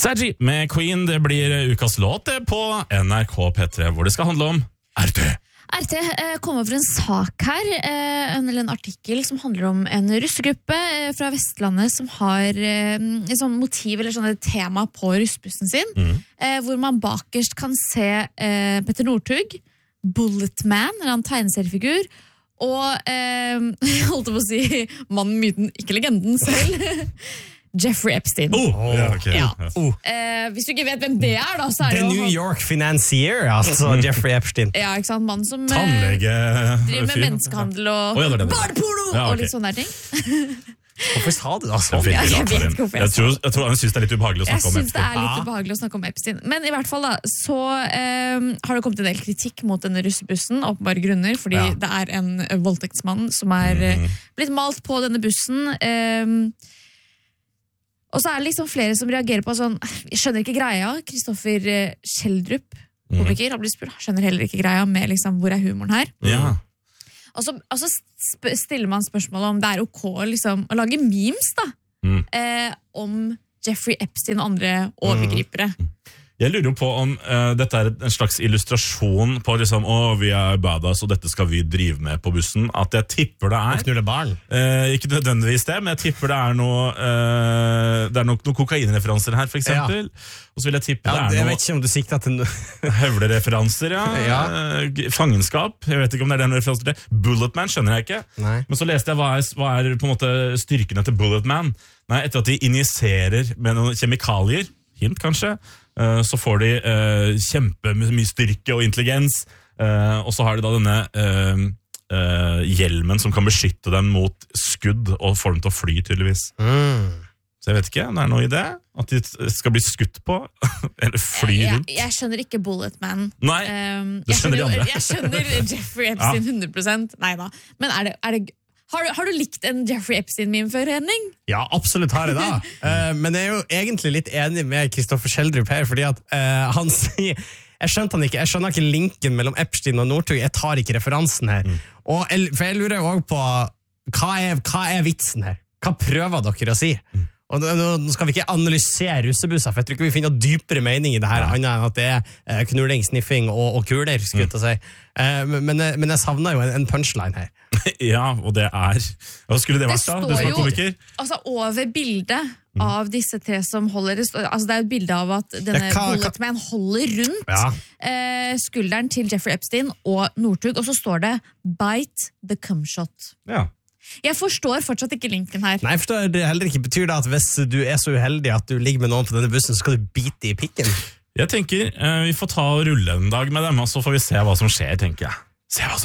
Sergi med Queen, det blir ukas låt på NRK P3, hvor det skal handle om RT. RT kom over en sak her, eller en artikkel som handler om en russegruppe fra Vestlandet som har et sånn motiv eller sånn et tema på russbussen sin, hvor man bakerst kan se Petter Northug, Bulletman, eller en tegneseriefigur, og holdt på å si mannen, myten, ikke legenden selv, Jeffrey Epstein. Hvis du ikke vet hvem det da, så det jo... New York financier, altså Jeffrey Epstein. Ja, ikke sant? Mann som Tannlege driver med menneskehandel og barneporno og litt sånne ting. Hvorfor sa du det altså? Jeg vet ikke hvorfor jeg sa det. Jeg tror han synes det litt ubehagelig å snakke om Epstein. Jeg synes det litt ubehagelig å snakke om Epstein. Men i hvert fall da, så har det kommet en del kritikk mot denne russebussen, åpenbare grunner, fordi det en voldtektsmann som blitt malt på denne bussen. Og så det liksom flere som reagerer på sånn, jeg skjønner ikke greia. Kristoffer Schjelderup, komiker, har blitt spurt, skjønner heller ikke greia med liksom, hvor humoren her. Ja. Og så stiller man spørsmålet om det ok liksom, å lage memes da, om Jeffrey Epstein og andre overgripere. Jeg lurer på om dette en slags illustrasjon på liksom, vi badass, og dette skal vi drive med på bussen. At jeg tipper det knulle barn. Ikke nødvendigvis det, men jeg tipper det noen kokainreferanser her, for eksempel. Og så vil jeg tippe det jeg vet ikke om du sikter til høvlereferanser, fangenskap. Jeg vet ikke om det noen referanser til det. Bulletman skjønner jeg ikke. Nei. Men så leste jeg hva på en måte styrkene til Bulletman. Nei, etter at de injiserer med noen kjemikalier, hint kanskje, så får de kjempemye styrke og intelligens, og så har de da denne hjelmen som kan beskytte dem mot skudd og få dem til å fly tydeligvis. Så jeg vet ikke, det noe i det at de skal bli skutt på eller fly rundt. Jeg skjønner ikke Bulletman. Nei, det skjønner de andre. Jeg skjønner Jeffrey Epstein 100%. Neida, men er det har du likt en Jeffrey Epstein-meme før, Henning? Ja, absolutt har jeg da. Men jeg jo egentlig litt enig med Kristoffer Schjelderup her, fordi at han sier, jeg skjønner ikke linken mellom Epstein og Northug, jeg tar ikke referansen her. For jeg lurer jo også på, hva vitsen her? Hva prøver dere å si? Og nå skal vi ikke analysere russebusser, for jeg tror ikke vi finner dypere mening i det her, annet enn at det knulling, sniffing og kuler, skulle jeg til å si. Men jeg savner jo en punchline her. Ja, og det hva skulle det vært da? Det står jo, altså over bildet av disse tre som holder, altså det jo et bilde av at denne Bulletman holder rundt skulderen til Jeffrey Epstein og Northug, og så står det «Bite the cum shot». Ja. Jeg forstår fortsatt ikke linken her. Nei, jeg forstår det heller ikke. Betyr det at hvis du så uheldig at du ligger med noen på denne bussen, så skal du bite i pikken? Jeg tenker, vi får ta og rulle en dag med dem, og så får vi se hva som skjer, tenker jeg. Se hva